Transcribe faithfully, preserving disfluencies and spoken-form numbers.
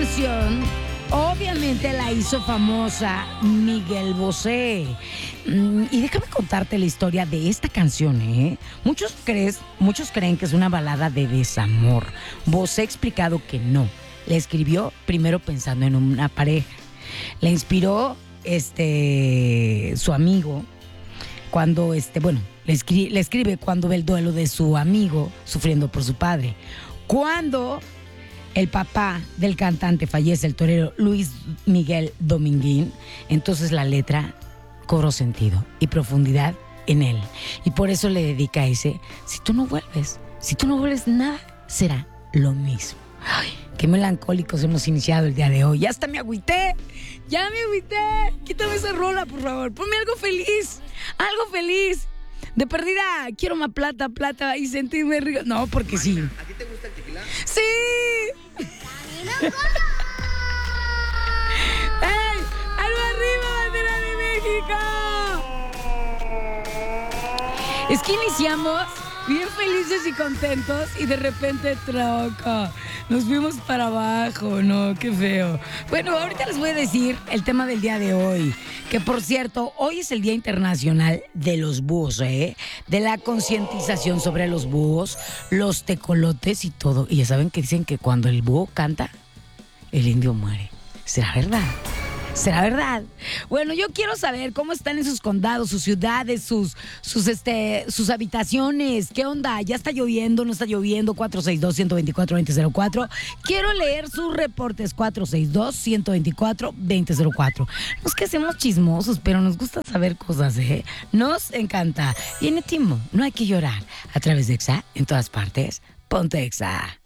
canción obviamente la hizo famosa Miguel Bosé. Mm, y déjame contarte la historia de esta canción, ¿eh? Muchos, crees, muchos creen que es una balada de desamor. Bosé ha explicado que no. La escribió primero pensando en una pareja. La inspiró este, su amigo cuando, este, bueno, le, escri- le escribe cuando ve el duelo de su amigo sufriendo por su padre. Cuando el papá del cantante fallece, el torero Luis Miguel Dominguín, entonces la letra cobró sentido y profundidad en él. Y por eso le dedica ese: si tú no vuelves, si tú no vuelves, nada será lo mismo. Ay, qué melancólicos hemos iniciado el día de hoy. Ya hasta me agüité, ya me agüité. Quítame esa rola, por favor. Ponme algo feliz, algo feliz. De perdida, quiero más plata, plata y sentirme rico. No, porque sí. ¿A ti te gusta el tequila? ¡Sí! ¡Ey! ¡Algo arriba, bandera de México! Es que iniciamos bien felices y contentos y de repente troca. Nos fuimos para abajo, ¿no? Qué feo. Bueno, ahorita les voy a decir el tema del día de hoy. Que por cierto, hoy es el Día Internacional de los Búhos, ¿eh? De la concientización sobre los búhos, los tecolotes y todo. Y ya saben que dicen que cuando el búho canta, el indio muere. ¿Será verdad? ¿Será verdad? Bueno, yo quiero saber cómo están en sus condados, sus ciudades, sus, sus, este, sus habitaciones. ¿Qué onda? ¿Ya está lloviendo? ¿No está lloviendo? cuatro seis dos, uno dos cuatro, dos cero cero cuatro. Quiero leer sus reportes. cuatro seis dos, uno dos cuatro, dos cero cero cuatro. No es que seamos chismosos, pero nos gusta saber cosas, ¿eh? Nos encanta. Y en el tiempo no hay que llorar. A través de Exa, en todas partes, ponte Exa.